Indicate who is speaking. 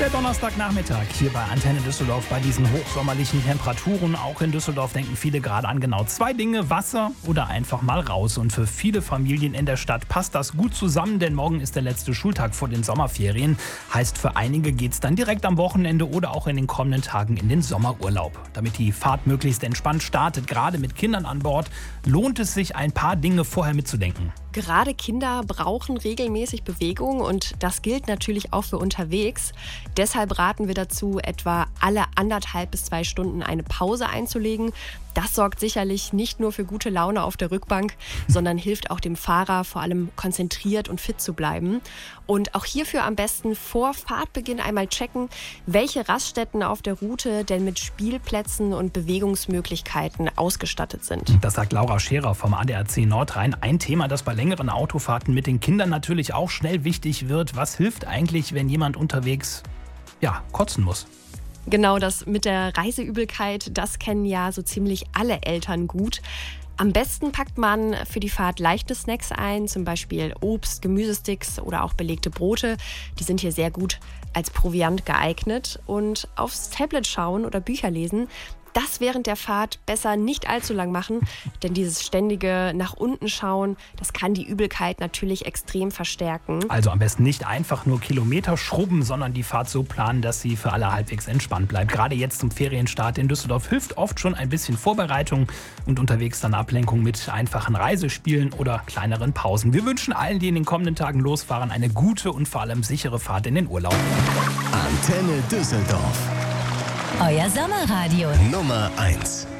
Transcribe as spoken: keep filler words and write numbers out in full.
Speaker 1: Der Donnerstagnachmittag hier bei Antenne Düsseldorf bei diesen hochsommerlichen Temperaturen. Auch in Düsseldorf denken viele gerade an genau zwei Dinge: Wasser oder einfach mal raus. Und für viele Familien in der Stadt passt das gut zusammen, denn morgen ist der letzte Schultag vor den Sommerferien. Heißt, für einige geht's dann direkt am Wochenende oder auch in den kommenden Tagen in den Sommerurlaub. Damit die Fahrt möglichst entspannt startet, gerade mit Kindern an Bord, lohnt es sich, ein paar Dinge vorher mitzudenken.
Speaker 2: Gerade Kinder brauchen regelmäßig Bewegung und das gilt natürlich auch für unterwegs. Deshalb raten wir dazu, etwa alle anderthalb bis zwei Stunden eine Pause einzulegen. Das sorgt sicherlich nicht nur für gute Laune auf der Rückbank, sondern hilft auch dem Fahrer, vor allem konzentriert und fit zu bleiben. Und auch hierfür am besten vor Fahrtbeginn einmal checken, welche Raststätten auf der Route denn mit Spielplätzen und Bewegungsmöglichkeiten ausgestattet sind.
Speaker 1: Das sagt Laura Scherer vom A D A C Nordrhein. Ein Thema, das bei längeren Autofahrten mit den Kindern natürlich auch schnell wichtig wird. Was hilft eigentlich, wenn jemand unterwegs ja, kotzen muss?
Speaker 2: Genau, das mit der Reiseübelkeit, das kennen ja so ziemlich alle Eltern gut. Am besten packt man für die Fahrt leichte Snacks ein, zum Beispiel Obst, Gemüsesticks oder auch belegte Brote. Die sind hier sehr gut als Proviant geeignet. Und aufs Tablet schauen oder Bücher lesen, das während der Fahrt besser nicht allzu lang machen, denn dieses ständige nach unten schauen, das kann die Übelkeit natürlich extrem verstärken.
Speaker 1: Also am besten nicht einfach nur Kilometer schrubben, sondern die Fahrt so planen, dass sie für alle halbwegs entspannt bleibt. Gerade jetzt zum Ferienstart in Düsseldorf hilft oft schon ein bisschen Vorbereitung und unterwegs dann Ablenkung mit einfachen Reisespielen oder kleineren Pausen. Wir wünschen allen, die in den kommenden Tagen losfahren, eine gute und vor allem sichere Fahrt in den Urlaub.
Speaker 3: Antenne Düsseldorf.
Speaker 4: Euer Sommerradio
Speaker 3: Nummer eins.